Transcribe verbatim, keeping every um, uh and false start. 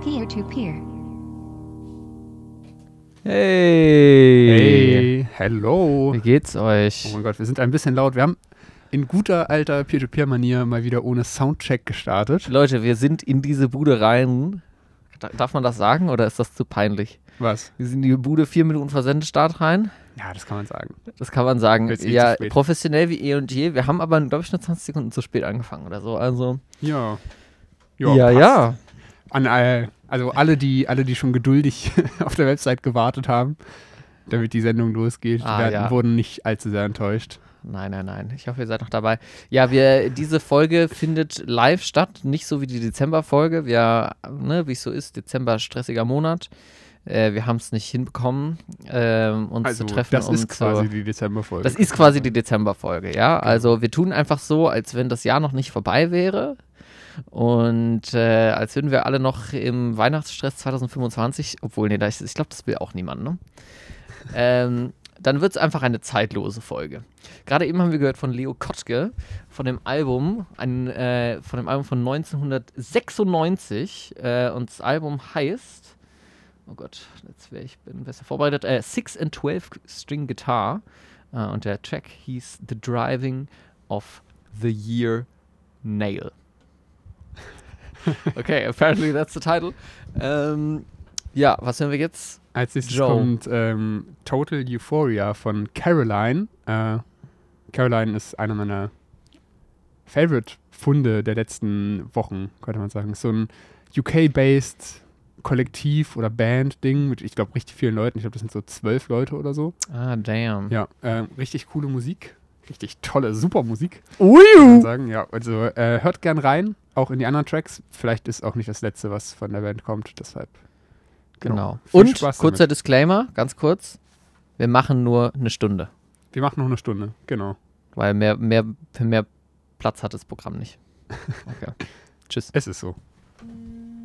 Peer-to-Peer. Hey. Hey, hello. Wie geht's euch? Oh mein Gott, wir sind ein bisschen laut. Wir haben in guter alter Peer-to-Peer-Manier mal wieder ohne Soundcheck gestartet. Leute, wir sind in diese Bude rein. Da- Darf man das sagen oder ist das zu peinlich? Was? Wir sind in die Bude vier Minuten vor Sendestart rein. Ja, das kann man sagen. Das kann man sagen. Jetzt eh Ja, zu spät. professionell wie eh und je. Wir haben aber, glaube ich, nur zwanzig Sekunden zu spät angefangen oder so. Also. Ja. Ja, passt. ja. An, äh, also alle die, alle, die schon geduldig auf der Website gewartet haben, damit die Sendung losgeht, Ah, die werden, ja. wurden nicht allzu sehr enttäuscht. Nein, nein, nein. Ich hoffe, ihr seid noch dabei. Ja, wir, diese Folge findet live statt. Nicht so wie die Dezember-Folge. Wir, ne, wie es so ist, Dezember, stressiger Monat. Äh, wir haben es nicht hinbekommen, ähm, uns Also zu treffen. das um ist quasi zu, die Dezemberfolge. Das ist quasi die Dezemberfolge, ja. Also wir tun einfach so, als wenn das Jahr noch nicht vorbei wäre und äh, als würden wir alle noch im Weihnachtsstress zwanzig fünfundzwanzig, obwohl, nee, da ist, ich glaube, das will auch niemand, ne? ähm, dann wird es einfach eine zeitlose Folge. Gerade eben haben wir gehört von Leo Kottke, von dem Album, ein, äh, von dem Album von neunzehnhundertsechsundneunzig äh, und das Album heißt, oh Gott, jetzt wäre ich bin besser vorbereitet, äh, Six and Twelve String Guitar äh, und der Track hieß The Driving of the Year Nail. Okay, apparently that's the title. Ähm, ja, was hören wir jetzt? Als nächstes Joe. kommt ähm, Total Euphoria von Caroline. Äh, Caroline ist einer meiner Favorite-Funde der letzten Wochen, könnte man sagen. So ein U K-based Kollektiv- oder Band-Ding mit, ich glaube, richtig vielen Leuten. Ich glaube, das sind so zwölf Leute oder so. Ah, damn. Ja, äh, richtig coole Musik. Richtig tolle, super Musik. Kann man sagen. Ja, also äh, hört gern rein, auch in die anderen Tracks. Vielleicht ist auch nicht das letzte, was von der Band kommt, deshalb. Genau. Viel Und, Spaß kurzer damit. Disclaimer, ganz kurz, wir machen nur eine Stunde, Wir machen noch eine Stunde, genau. weil mehr, mehr, für mehr Platz hat das Programm nicht. Okay. Tschüss. Es ist so. Mm.